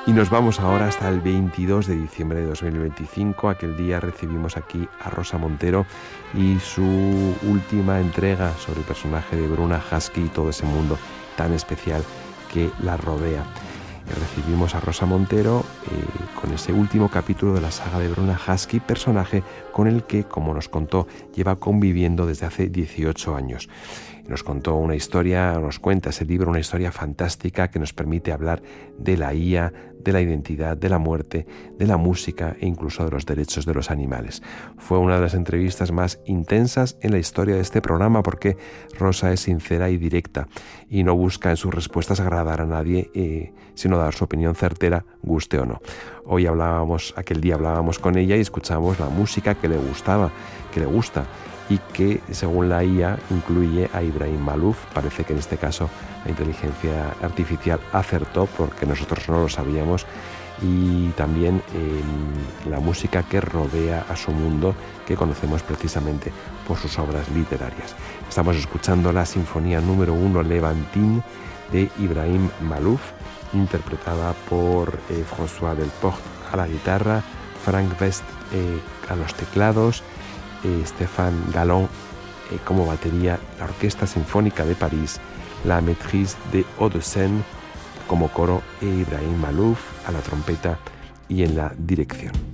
Y nos vamos ahora hasta el 22 de diciembre de 2025. Aquel día recibimos aquí a Rosa Montero y su última entrega sobre el personaje de Bruna Husky y todo ese mundo tan especial que la rodea. Recibimos a Rosa Montero con ese último capítulo de la saga de Bruna Husky, personaje con el que, como nos contó, lleva conviviendo desde hace 18 años. Nos contó una historia, nos cuenta ese libro, una historia fantástica que nos permite hablar de la IA, de la identidad, de la muerte, de la música e incluso de los derechos de los animales. Fue una de las entrevistas más intensas en la historia de este programa porque Rosa es sincera y directa y no busca en sus respuestas agradar a nadie, sino dar su opinión certera, guste o no. Aquel día hablábamos con ella y escuchábamos la música que le gusta, y que, según la IA, incluye a Ibrahim Maalouf. Parece que en este caso la inteligencia artificial acertó porque nosotros no lo sabíamos, y también la música que rodea a su mundo, que conocemos precisamente por sus obras literarias. Estamos escuchando la Sinfonía número 1 Levantine de Ibrahim Maalouf, interpretada por François Delport a la guitarra, Frank West a los teclados, Stéphane Gallon como batería, la Orquesta Sinfónica de París, la Maîtrise de Hauts-de-Seine como coro e Ibrahim Maalouf a la trompeta y en la dirección.